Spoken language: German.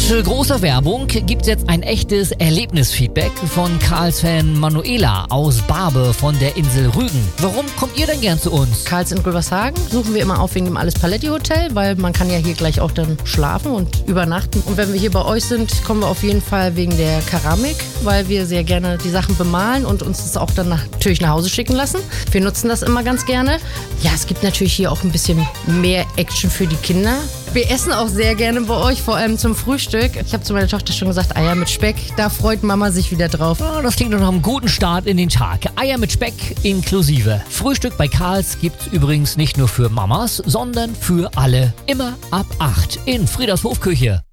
großer Werbung gibt's jetzt ein echtes Erlebnisfeedback von Karls-Fan Manuela aus Barbe von der Insel Rügen. Warum kommt ihr denn gern zu uns? Karls in Rübershagen suchen wir immer auf wegen dem Alles Paletti Hotel, weil man kann ja hier gleich auch dann schlafen und übernachten. Und wenn wir hier bei euch sind, kommen wir auf jeden Fall wegen der Keramik, weil wir sehr gerne die Sachen bemalen und uns das auch dann natürlich nach Hause schicken lassen. Wir nutzen das immer ganz gerne. Ja, es gibt natürlich hier auch ein bisschen mehr Action für die Kinder. Wir essen auch sehr gerne bei euch, vor allem zum Frühstück. Ich habe zu meiner Tochter schon gesagt, Eier mit Speck, da freut Mama sich wieder drauf. Oh, das klingt doch nach einem guten Start in den Tag. Eier mit Speck inklusive. Frühstück bei Karls gibt's übrigens nicht nur für Mamas, sondern für alle. Immer ab 8 in Frieders Hofküche.